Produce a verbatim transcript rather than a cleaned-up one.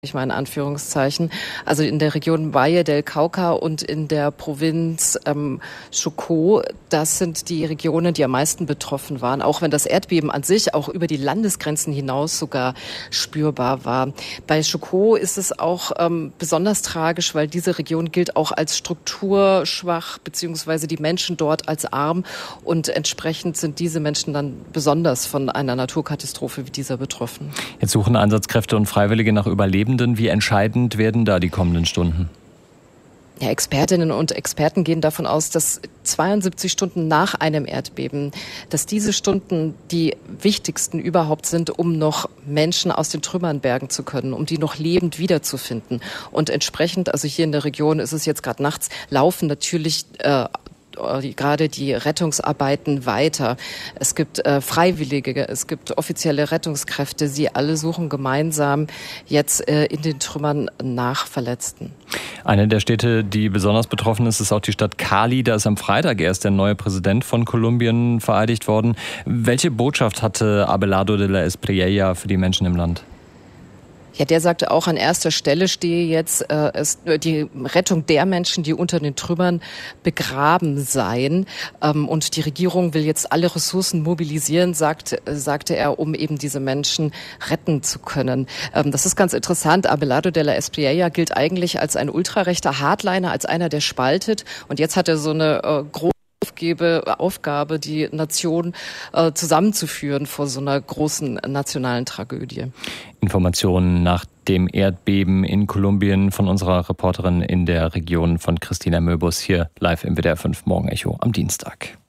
ich meine Anführungszeichen, also in der Region Valle del Cauca und in der Provinz ähm, Chocó, das sind die Regionen, die am meisten betroffen waren, auch wenn das Erdbeben an sich auch über die Landesgrenzen hinaus sogar spürbar war. Bei Chocó ist es auch ähm, besonders tragisch, weil diese Region gilt auch als strukturschwach, beziehungsweise die Menschen dort als arm, und entsprechend sind diese Menschen dann besonders von einer Naturkatastrophe wie dieser betroffen. Jetzt suchen Einsatzkräfte und Freiwillige nach Überlebenden. Wie entscheidend werden da die kommenden Stunden? Ja, Expertinnen und Experten gehen davon aus, dass zweiundsiebzig Stunden nach einem Erdbeben, dass diese Stunden die wichtigsten überhaupt sind, um noch Menschen aus den Trümmern bergen zu können, um die noch lebend wiederzufinden. Und entsprechend, also hier in der Region ist es jetzt gerade nachts, laufen natürlich äh, gerade die Rettungsarbeiten weiter. Es gibt äh, Freiwillige, es gibt offizielle Rettungskräfte. Sie alle suchen gemeinsam jetzt äh, in den Trümmern nach Verletzten. Eine der Städte, die besonders betroffen ist, ist auch die Stadt Cali. Da ist am Freitag erst der neue Präsident von Kolumbien vereidigt worden. Welche Botschaft hatte Abelardo de la Espriella für die Menschen im Land? Ja, der sagte auch, an erster Stelle stehe jetzt äh, es, die Rettung der Menschen, die unter den Trümmern begraben seien. Ähm, und die Regierung will jetzt alle Ressourcen mobilisieren, sagt, äh, sagte er, um eben diese Menschen retten zu können. Ähm, das ist ganz interessant. Abelardo de la Espriella gilt eigentlich als ein ultrarechter Hardliner, als einer, der spaltet. Und jetzt hat er so eine äh, große Aufgabe, Aufgabe, die Nation äh, zusammenzuführen vor so einer großen nationalen Tragödie. Informationen nach dem Erdbeben in Kolumbien von unserer Reporterin in der Region, von Christina Möbus, hier live im W D R fünf Morgenecho am Dienstag.